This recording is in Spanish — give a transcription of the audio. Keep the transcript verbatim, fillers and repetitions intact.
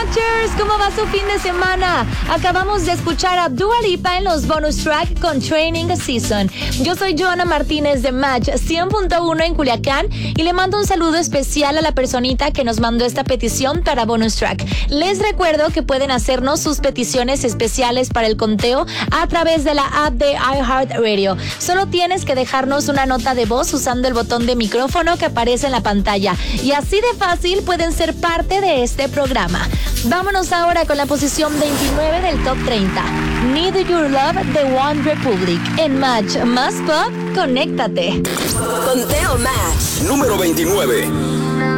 Matchers, ¿cómo va su fin de semana? Acabamos de escuchar a Dua Lipa en los bonus track con Training Season. Yo soy Joana Martínez de Match cien punto uno en Culiacán y le mando un saludo especial a la personita que nos mandó esta petición para bonus track. Les recuerdo que pueden hacernos sus peticiones especiales para el conteo a través de la app de iHeartRadio. Solo tienes que dejarnos una nota de voz usando el botón de micrófono que aparece en la pantalla y así de fácil pueden ser parte de este programa. Vámonos ahora con la posición veintinueve del Top treinta. Need Your Love de One Republic. En Match Más Pop, conéctate. Conteo Match. Número veintinueve.